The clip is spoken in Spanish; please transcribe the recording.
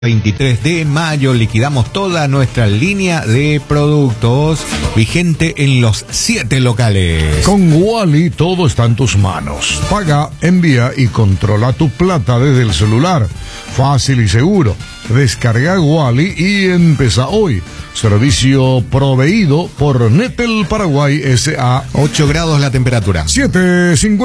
23 de mayo liquidamos toda nuestra línea de productos vigente en los 7 locales. Con Wally todo está en tus manos. Paga, envía y controla tu plata desde el celular. Fácil y seguro. Descarga Wally y empieza hoy. Servicio proveído por Netel Paraguay S.A. 8 grados la temperatura. 7:50.